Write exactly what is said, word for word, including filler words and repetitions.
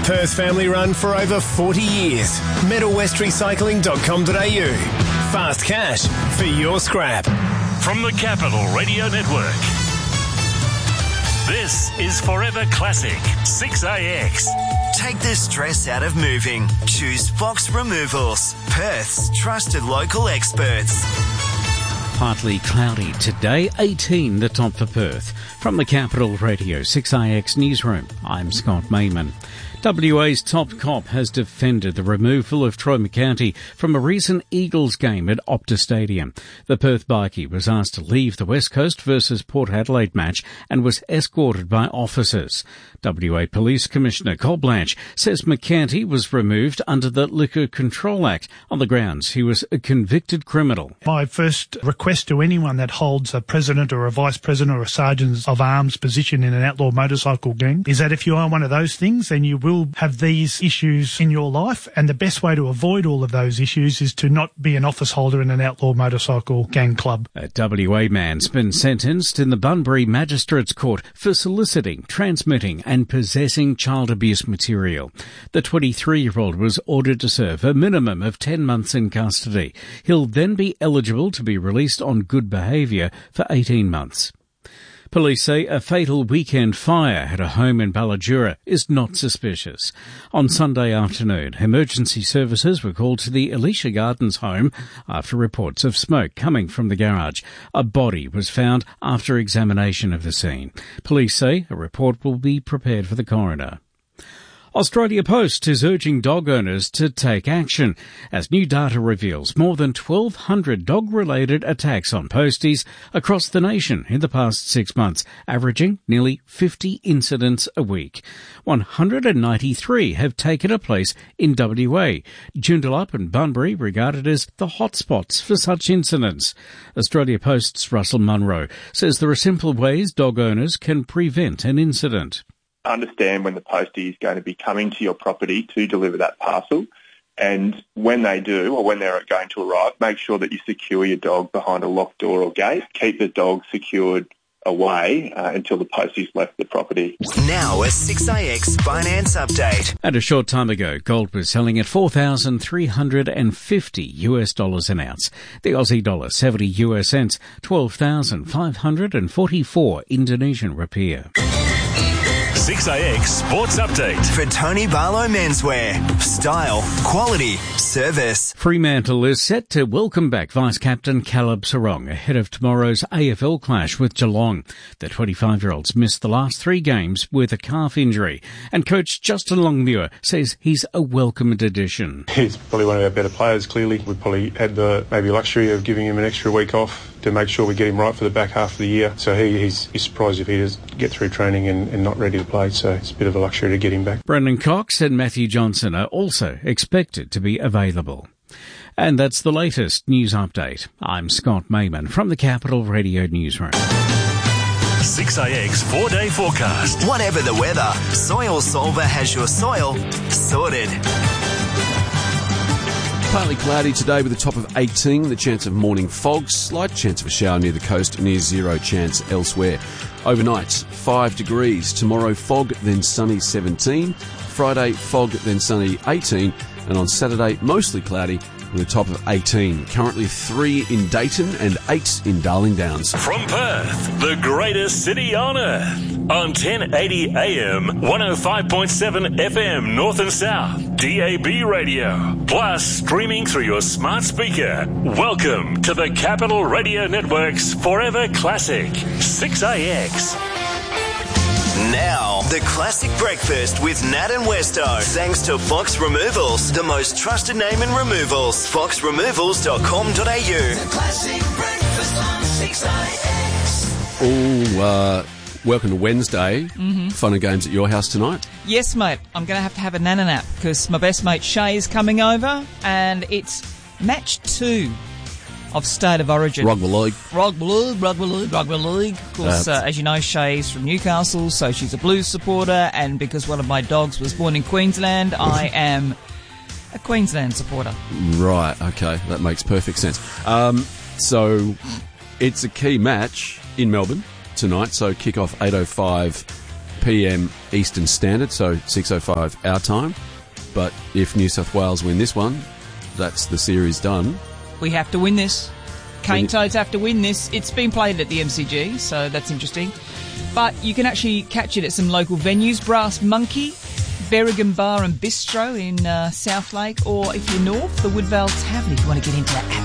Perth family run for over forty years. metal west recycling dot com dot a u. Fast cash for your scrap. From the Capital Radio Network, this is Forever Classic six A X. Take the stress out of moving. Choose Fox Removals, Perth's trusted local experts. Partly cloudy today, eighteen the top for Perth. From the Capital Radio six A X Newsroom, I'm Scott Mayman. W A's top cop has defended the removal of Troy McCounty from a recent Eagles game at Optus Stadium. The Perth bikie was asked to leave the West Coast versus Port Adelaide match and was escorted by officers. W A Police Commissioner Col Blanche says McCounty was removed under the Liquor Control Act on the grounds he was a convicted criminal. My first request to anyone that holds a president or a vice president or a sergeant of arms position in an outlaw motorcycle gang is that if you are one of those things, then you will have these issues in your life, and the best way to avoid all of those issues is to not be an office holder in an outlaw motorcycle gang club. A W A man's been sentenced in the Bunbury Magistrates Court for soliciting, transmitting and possessing child abuse material. The twenty-three-year-old was ordered to serve a minimum of ten months in custody. He'll then be eligible to be released on good behaviour for eighteen months. Police say a fatal weekend fire at a home in Ballajura is not suspicious. On Sunday afternoon, emergency services were called to the Alicia Gardens home after reports of smoke coming from the garage. A body was found after examination of the scene. Police say a report will be prepared for the coroner. Australia Post is urging dog owners to take action as new data reveals more than twelve hundred dog-related attacks on posties across the nation in the past six months, averaging nearly fifty incidents a week. one hundred ninety-three have taken a place in W A, Joondalup and Bunbury regarded as the hotspots for such incidents. Australia Post's Russell Munro says there are simple ways dog owners can prevent an incident. Understand when the postie is going to be coming to your property to deliver that parcel, and when they do or when they're going to arrive, make sure that you secure your dog behind a locked door or gate. Keep the dog secured away uh, until the postie's left the property. Now a six A X finance update. And a short time ago, gold was selling at four thousand three hundred fifty US dollars an ounce. The Aussie dollar seventy US cents, twelve thousand five hundred forty-four Indonesian rupiah. six A X Sports Update. For Tony Barlow Menswear. Style, quality, service. Fremantle is set to welcome back Vice-Captain Caleb Sarong ahead of tomorrow's A F L clash with Geelong. The twenty-five-year-old's missed the last three games with a calf injury, and coach Justin Longmuir says he's a welcomed addition. He's probably one of our better players, clearly. We probably had the maybe luxury of giving him an extra week off to make sure we get him right for the back half of the year. So he, he's, he's surprised if he does get through training and, and not ready to play, so it's a bit of a luxury to get him back. Brendan Cox and Matthew Johnson are also expected to be available. And that's the latest news update. I'm Scott Mayman from the Capital Radio Newsroom. six A X four-day forecast. Whatever the weather, Soil Solver has your soil sorted. Partly cloudy today with a top of eighteen, the chance of morning fog, slight chance of a shower near the coast, near zero chance elsewhere. Overnight, five degrees. Tomorrow, fog, then sunny seventeen. Friday, fog, then sunny eighteen. And on Saturday, mostly cloudy with a top of eighteen. Currently three in Dayton and eight in Darling Downs. From Perth, the greatest city on earth. On ten eighty A M, one oh five point seven F M North and South, D A B radio, plus streaming through your smart speaker. Welcome to the Capital Radio Network's Forever Classic six A X. Now, the classic breakfast with Nat and Westo. Thanks to Fox Removals, the most trusted name in removals. fox removals dot com dot a u. The classic breakfast on six A X. Oh, uh, welcome to Wednesday. Mm-hmm. Fun and games at your house tonight? Yes, mate. I'm going to have to have a nana nap because my best mate Shay is coming over and it's match two of State of Origin. Rugby league. Rugby league, rugby league, rugby league. Of course, uh, as you know, Shay's from Newcastle, so she's a Blues supporter, and because one of my dogs was born in Queensland, I am a Queensland supporter. Right, okay, that makes perfect sense. Um, so, it's a key match in Melbourne tonight, so kick off eight oh five p.m. Eastern Standard, so six oh five our time. But if New South Wales win this one, that's the series done. We have to win this. Cane Toads have to win this. It's been played at the M C G, so that's interesting. But you can actually catch it at some local venues. Brass Monkey, Berrigan Bar and Bistro in uh, South Lake, or if you're north, the Woodvale Tavern if you want to get into that